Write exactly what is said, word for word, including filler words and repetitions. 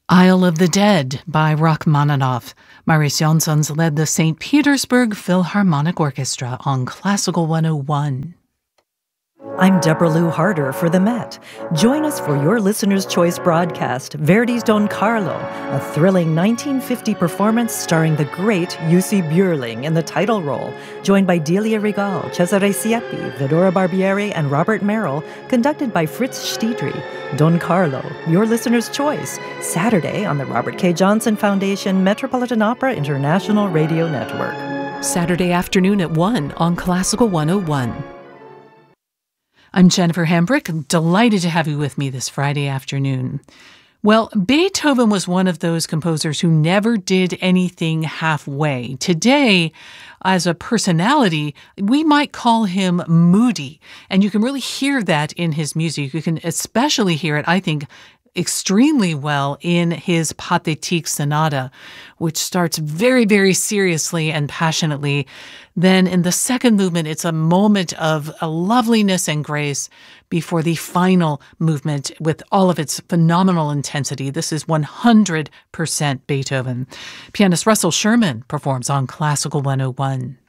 Isle of the Dead by Rachmaninoff. Marius Jansons led the Saint Petersburg Philharmonic Orchestra on Classical one oh one. I'm Deborah Lou Harder for the Met. Join us for your Listener's Choice broadcast, Verdi's Don Carlo, a thrilling nineteen fifty performance starring the great Jussi Björling in the title role, joined by Delia Regal, Cesare Siepi, Vidora Barbieri, and Robert Merrill, conducted by Fritz Stiedry. Don Carlo, your Listener's Choice, Saturday on the Robert K. Johnson Foundation Metropolitan Opera International Radio Network. Saturday afternoon at one on Classical one oh one. I'm Jennifer Hambrick, delighted to have you with me this Friday afternoon. Well, Beethoven was one of those composers who never did anything halfway. Today, as a personality, we might call him moody, and you can really hear that in his music. You can especially hear it, I think, extremely well in his Pathétique Sonata, which starts very, very seriously and passionately. Then in the second movement, it's a moment of a loveliness and grace before the final movement with all of its phenomenal intensity. This is one hundred percent Beethoven. Pianist Russell Sherman performs on Classical one oh one.